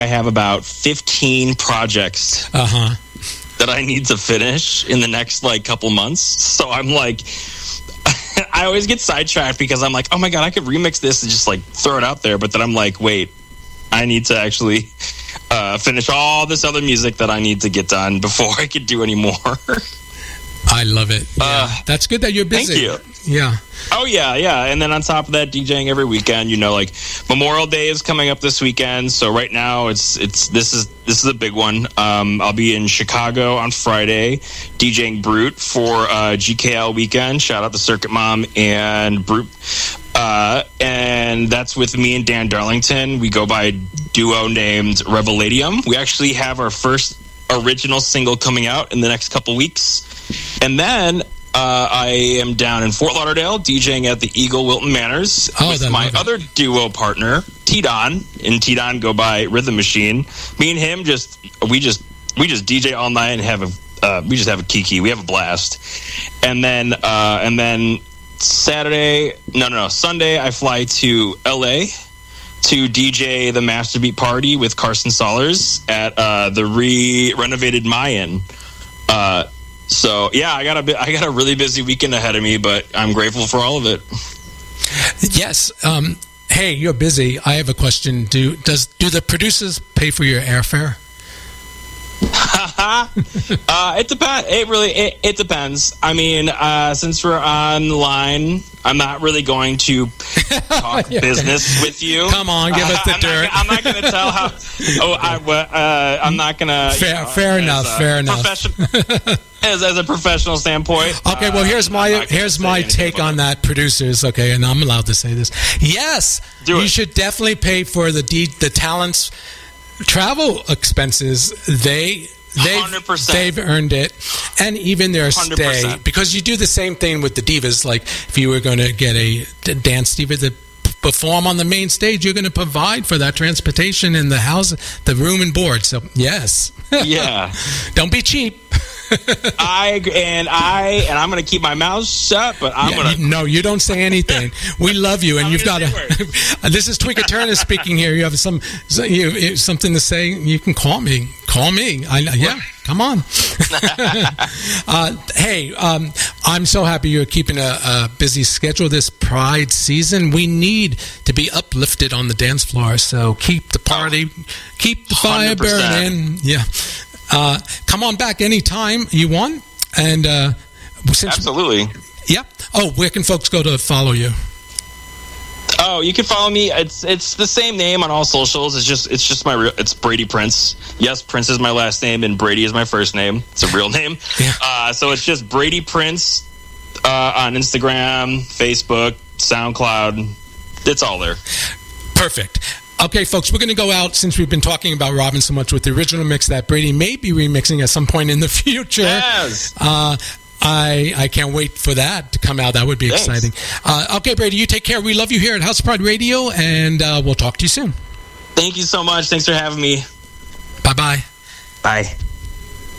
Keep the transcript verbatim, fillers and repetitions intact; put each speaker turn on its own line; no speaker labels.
I have about fifteen projects
Uh-huh.
that I need to finish in the next like couple months. So I'm like, I always get sidetracked because I'm like, oh my God, I could remix this and just like throw it out there. But then I'm like, wait, I need to actually uh, finish all this other music that I need to get done before I could do any more.
I love it. Yeah.
Uh,
That's good that you're busy.
Thank
you. Yeah.
Oh, yeah, yeah. And then on top of that, DJing every weekend, you know, like Memorial Day is coming up this weekend. So right now it's it's this is this is a big one. Um, I'll be in Chicago on Friday DJing Brute for uh, G K L weekend. Shout out to Circuit Mom and Brute. Uh, and that's with me and Dan Darlington. We go by a duo named Reveladium. We actually have our first original single coming out in the next couple weeks. And then uh, I am down in Fort Lauderdale DJing at the Eagle Wilton Manors
oh,
with my other duo partner, T-Don. And T-Don go by Rhythm Machine. Me and him just we just we just D J all night and have a uh, we just have a kiki. We have a blast. And then uh, and then Saturday, no no no, Sunday I fly to L A to D J the Masterbeat Party with Carson Sollers at uh, the re-renovated Mayan. Uh, so yeah, I got a bit, I got a really busy weekend ahead of me, but I'm grateful for all of it.
Yes. Um, hey, you're busy. I have a question. Do does do the producers pay for your airfare?
uh, it depends. It really it, it depends. I mean, uh, since we're online, I'm not really going to talk
yeah.
business with you.
Come on, give us the
I'm
dirt.
Not, I'm not going to tell how. Oh, I, uh, I'm not going to.
Fair,
you know,
fair enough. Fair enough.
as, as a professional standpoint.
Okay, well, here's
uh,
my here's my take on that, producers. Okay, and I'm allowed to say this. Yes,
Do
you
it.
should definitely pay for the D, the talents. Travel expenses, they they've,
one hundred percent.
they've earned it, and even their
one hundred percent.
stay, because you do the same thing with the divas. Like if you were going to get a dance diva to perform on the main stage, you're going to provide for that transportation and the house, the room and board. So yes,
Yeah.
don't be cheap.
I and I and I'm going to keep my mouth shut, but I'm
Yeah,
going to.
you- no, you don't say anything. We love you, and
I'm
you've got
gonna
a. This is Tweaker Turner speaking here. You have some, so you, you- something to say? You can call me. Call me. I yeah. Come on. uh, hey, um, I'm so happy you're keeping a, a busy schedule this Pride season. We need to be uplifted on the dance floor. So keep the party, keep the fire
one hundred percent.
burning. Yeah. Uh, come on back anytime you want. And uh, since
Absolutely.
yeah. Oh, where can folks go to follow you?
Oh, you can follow me. It's it's the same name on all socials. It's just it's just my real. It's Brady Prince. Yes, Prince is my last name, and Brady is my first name. It's a real name.
Yeah.
Uh, so it's just Brady Prince uh, on Instagram, Facebook, SoundCloud. It's all there.
Perfect. Okay, folks, we're going to go out since we've been talking about Robin so much with the original mix that Brady may be remixing at some point in the future.
Yes.
Uh, I I can't wait for that to come out. That would be
Thanks.
exciting. Uh, okay, Brady, you take care. We love you here at House of Pride Radio, and uh, we'll talk to you soon.
Thank you so much. Thanks for having me.
Bye-bye.
Bye.